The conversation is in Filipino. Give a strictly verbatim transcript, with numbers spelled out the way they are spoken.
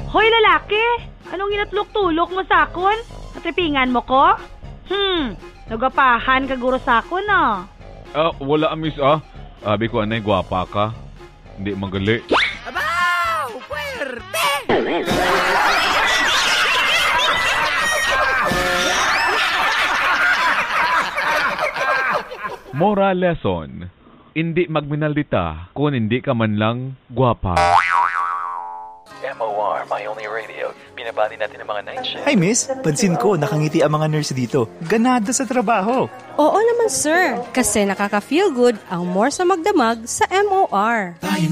Hoy lalaki, anong inatlok-tulok mo sa akon? Natripingan mo ko? Hmm, nagapahan ka guro sa akon ah. Ah, wala miss ah. Abi ko anay gwapa ka. Hindi magali. Abaw! Puwerte! Moral lesson. Hindi magminaldita kung hindi ka man lang gwapa. M O R, My Only Radio. Binabati natin ang mga night shift. Hi miss, pansin ko nakangiti ang mga nurse dito. Ganado sa trabaho. Oo naman sir, kasi nakaka-feel good ang more sa magdamag sa M O R.